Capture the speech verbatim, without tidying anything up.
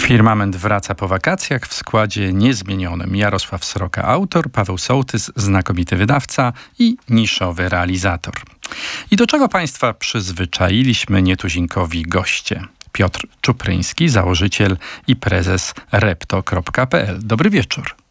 Firmament wraca po wakacjach w składzie niezmienionym. Jarosław Sroka, autor, Paweł Sołtys, znakomity wydawca i niszowy realizator. I do czego Państwa przyzwyczailiśmy nietuzinkowi goście? Piotr Czupryński, założyciel i prezes repto kropka pe el. Dobry wieczór.